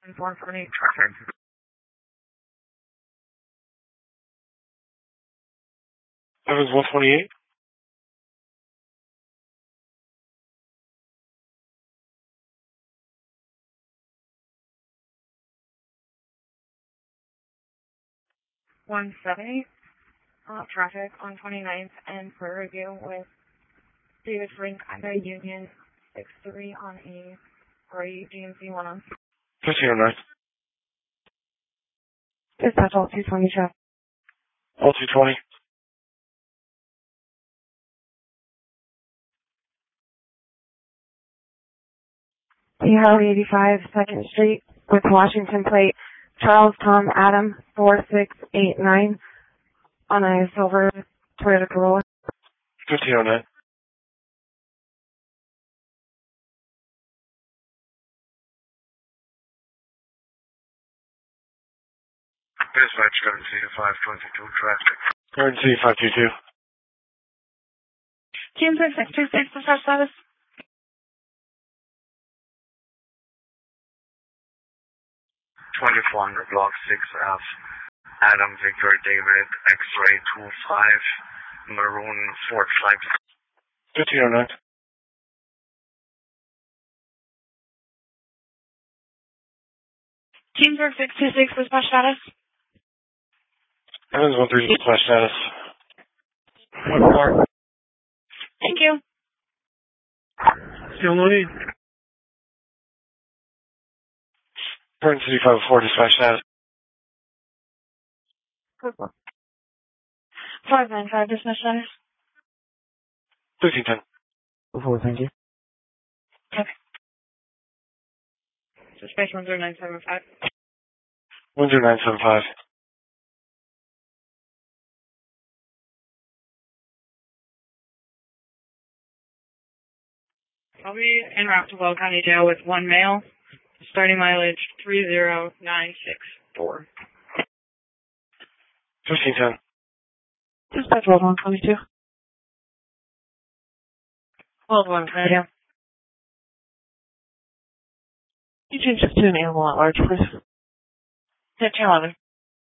448 traffic. Evans 128. Traffic on 29th and Prairie View with David Frank under Union 63 on a gray GMC 1 1509. Dispatch all 220 traffic. All 220. Highway 85 2nd Street with Washington plate Charles Tom Adam 4689 on a silver Toyota Corolla. 1509. Dispatch, Garden City 522 traffic. Garden City 522. Team 6626, dispatch status. 2400 block 6F. Adam Victor David X-ray 25 maroon Ford Flight. 1509. Team 6626, dispatch status. Evans 13 dispatch status. Thank you. Still no need. Garden City 504 dispatch status. 595, dispatch status. 1310. Before, thank you. Okay. Dispatch 10975. 10975. I'll be en route to Will County Jail with one male, starting mileage 30964. 1510. Dispatch World 122. World 122. You change this to an animal at large, please. 1511.